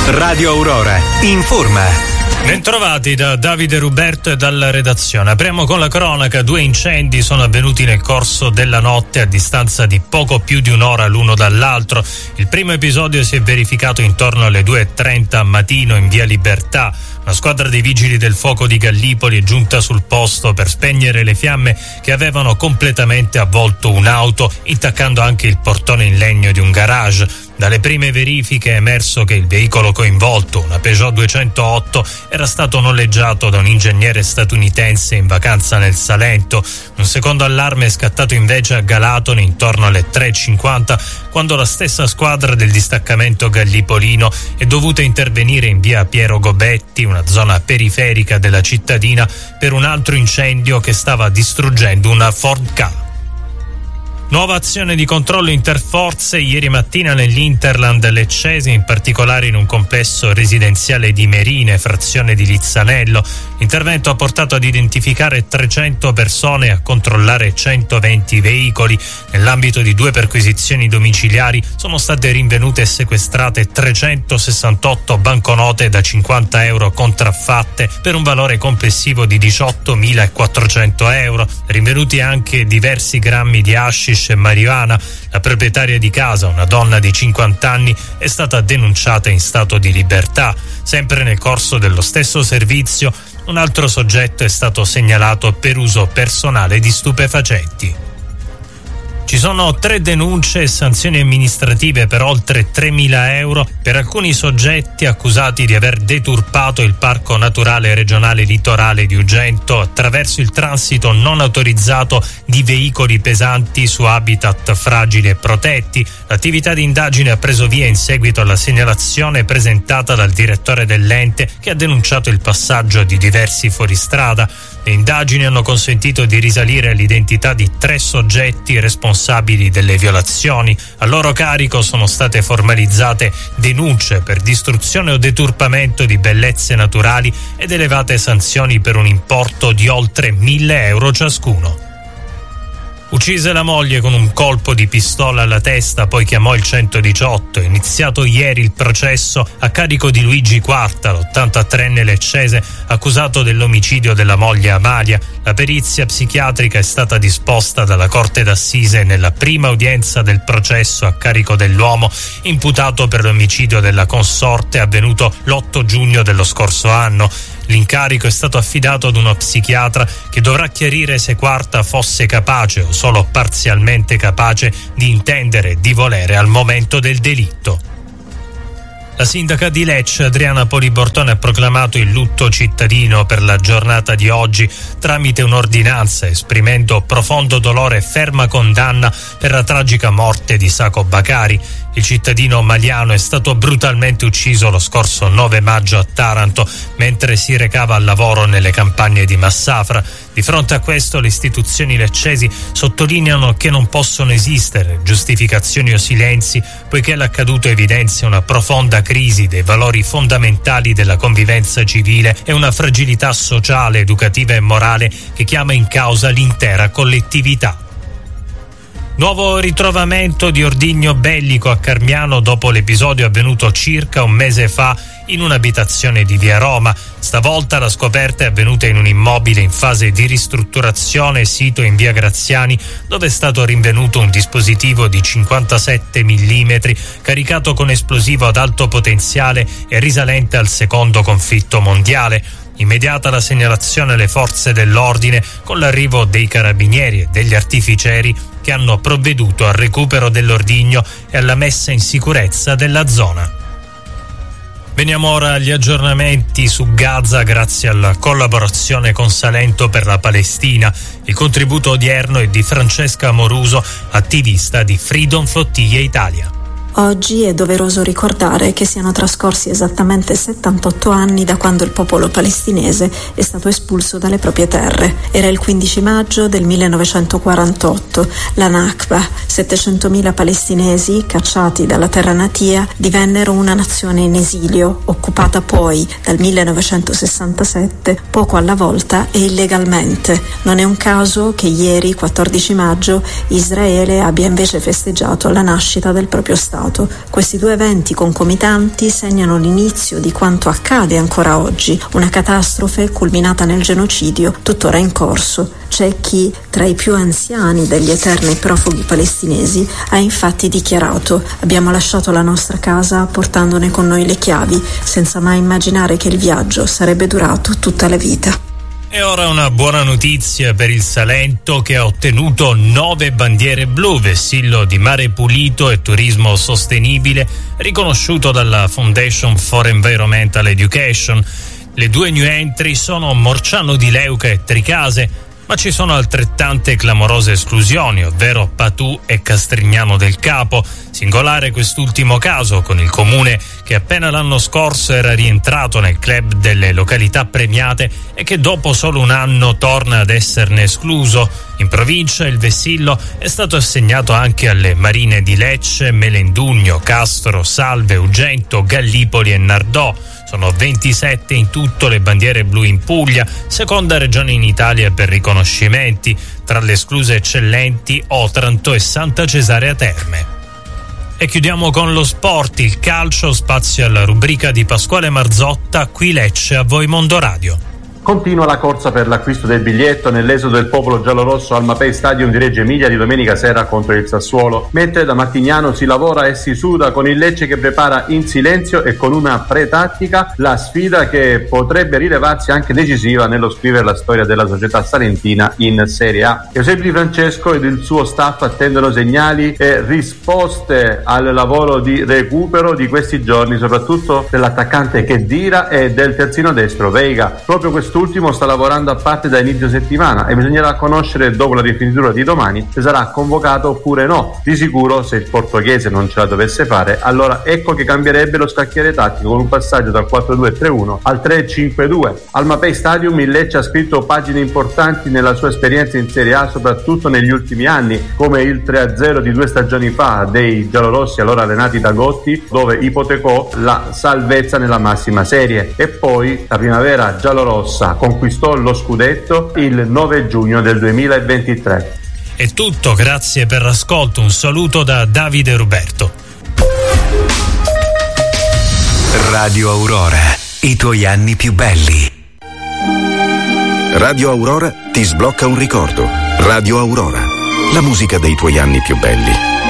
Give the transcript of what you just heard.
Radio Aurora informa. Bentrovati da Davide Ruberto e dalla redazione. Apriamo con la cronaca. 2 incendi sono avvenuti nel corso della notte a distanza di poco più di un'ora l'uno dall'altro. Il primo episodio si è verificato intorno alle 2:30 mattino in via Libertà. Una squadra dei vigili del fuoco di Gallipoli è giunta sul posto per spegnere le fiamme che avevano completamente avvolto un'auto, intaccando anche il portone in legno di un garage. Dalle prime verifiche è emerso che il veicolo coinvolto, una Peugeot 208, era stato noleggiato da un ingegnere statunitense in vacanza nel Salento. Un secondo allarme è scattato invece a Galatone intorno alle 3:50, quando la stessa squadra del distaccamento gallipolino è dovuta intervenire in via Piero Gobetti, una zona periferica della cittadina, per un altro incendio che stava distruggendo una Ford Ka. Nuova azione di controllo interforze ieri mattina nell'Interland leccese, in particolare in un complesso residenziale di Merine, frazione di Lizzanello. L'intervento ha portato ad identificare 300 persone e a controllare 120 veicoli. Nell'ambito di 2 perquisizioni domiciliari sono state rinvenute e sequestrate 368 banconote da 50 euro contraffatte per un valore complessivo di 18.400 euro. Rinvenuti anche diversi grammi di hashish e marijuana. La proprietaria di casa, una donna di 50 anni, è stata denunciata in stato di libertà. Sempre nel corso dello stesso servizio, un altro soggetto è stato segnalato per uso personale di stupefacenti. Ci sono 3 denunce e sanzioni amministrative per oltre 3.000 euro per alcuni soggetti accusati di aver deturpato il Parco Naturale Regionale Litorale di Ugento attraverso il transito non autorizzato di veicoli pesanti su habitat fragili e protetti. L'attività di indagine ha preso via in seguito alla segnalazione presentata dal direttore dell'ente, che ha denunciato il passaggio di diversi fuoristrada. Le indagini hanno consentito di risalire all'identità di 3 soggetti responsabili delle violazioni. A loro carico sono state formalizzate denunce per distruzione o deturpamento di bellezze naturali ed elevate sanzioni per un importo di oltre 1.000 euro ciascuno. Uccise la moglie con un colpo di pistola alla testa, poi chiamò il 118. È iniziato ieri il processo a carico di Luigi Quarta, l'83enne leccese, accusato dell'omicidio della moglie Amalia. La perizia psichiatrica è stata disposta dalla Corte d'Assise nella prima udienza del processo a carico dell'uomo, imputato per l'omicidio della consorte avvenuto l'8 giugno dello scorso anno. L'incarico è stato affidato ad uno psichiatra che dovrà chiarire se Quarta fosse capace o solo parzialmente capace di intendere e di volere al momento del delitto. La sindaca di Lecce, Adriana Poli Bortone, ha proclamato il lutto cittadino per la giornata di oggi tramite un'ordinanza, esprimendo profondo dolore e ferma condanna per la tragica morte di Sacco Bacari. Il cittadino maliano è stato brutalmente ucciso lo scorso 9 maggio a Taranto mentre si recava al lavoro nelle campagne di Massafra. Di fronte a questo, le istituzioni leccesi sottolineano che non possono esistere giustificazioni o silenzi, poiché l'accaduto evidenzia una profonda crisi dei valori fondamentali della convivenza civile e una fragilità sociale, educativa e morale che chiama in causa l'intera collettività. Nuovo ritrovamento di ordigno bellico a Carmiano dopo l'episodio avvenuto circa un mese fa in un'abitazione di via Roma. Stavolta la scoperta è avvenuta in un immobile in fase di ristrutturazione sito in via Graziani, dove è stato rinvenuto un dispositivo di 57 mm caricato con esplosivo ad alto potenziale e risalente al secondo conflitto mondiale. Immediata la segnalazione alle forze dell'ordine, con l'arrivo dei carabinieri e degli artificieri che hanno provveduto al recupero dell'ordigno e alla messa in sicurezza della zona. Veniamo ora agli aggiornamenti su Gaza grazie alla collaborazione con Salento per la Palestina. Il contributo odierno è di Francesca Moruso, attivista di Freedom Flottiglie Italia. Oggi è doveroso ricordare che siano trascorsi esattamente 78 anni da quando il popolo palestinese è stato espulso dalle proprie terre. Era il 15 maggio del 1948, la Nakba. 700.000 palestinesi, cacciati dalla terra natia, divennero una nazione in esilio, occupata poi dal 1967 poco alla volta e illegalmente. Non è un caso che ieri, 14 maggio, Israele abbia invece festeggiato la nascita del proprio Stato. passato. Questi due eventi concomitanti segnano l'inizio di quanto accade ancora oggi, una catastrofe culminata nel genocidio tuttora in corso. C'è chi, tra i più anziani degli eterni profughi palestinesi, ha infatti dichiarato: abbiamo lasciato la nostra casa portandone con noi le chiavi, senza mai immaginare che il viaggio sarebbe durato tutta la vita. E ora una buona notizia per il Salento, che ha ottenuto 9 bandiere blu, vessillo di mare pulito e turismo sostenibile, riconosciuto dalla Foundation for Environmental Education. Le 2 new entry sono Morciano di Leuca e Tricase, ma ci sono altrettante clamorose esclusioni, ovvero Patù e Castrignano del Capo. Singolare quest'ultimo caso, con il comune che appena l'anno scorso era rientrato nel club delle località premiate e che dopo solo un anno torna ad esserne escluso. In provincia il vessillo è stato assegnato anche alle marine di Lecce, Melendugno, Castro, Salve, Ugento, Gallipoli e Nardò. Sono 27 in tutto le bandiere blu in Puglia, seconda regione in Italia per riconoscimenti. Tra le escluse eccellenti Otranto e Santa Cesarea Terme. E chiudiamo con lo sport, il calcio, spazio alla rubrica di Pasquale Marzotta, qui Lecce, a voi Mondo Radio. Continua la corsa per l'acquisto del biglietto nell'esodo del popolo giallorosso al Mapei Stadium di Reggio Emilia di domenica sera contro il Sassuolo, mentre da Mattignano si lavora e si suda con il Lecce che prepara in silenzio e con una pre-tattica la sfida che potrebbe rilevarsi anche decisiva nello scrivere la storia della società salentina in Serie A. Eusebio Di Francesco ed il suo staff attendono segnali e risposte al lavoro di recupero di questi giorni, soprattutto dell'attaccante Khedira e del terzino destro Veiga. Proprio quest'ultimo sta lavorando a parte da inizio settimana e bisognerà conoscere dopo la rifinitura di domani se sarà convocato oppure no. Di sicuro, se il portoghese non ce la dovesse fare, allora ecco che cambierebbe lo scacchiere tattico con un passaggio dal 4-2-3-1 al 3-5-2. Al Mapei Stadium il Lecce ha scritto pagine importanti nella sua esperienza in Serie A, soprattutto negli ultimi anni, come il 3-0 di 2 stagioni fa dei giallorossi allora allenati da Gotti, dove ipotecò la salvezza nella massima serie, e poi la primavera giallorossa conquistò lo scudetto il 9 giugno del 2023. È tutto, grazie per l'ascolto, un saluto da Davide Ruberto. Radio Aurora, i tuoi anni più belli. Radio Aurora ti sblocca un ricordo. Radio Aurora, la musica dei tuoi anni più belli.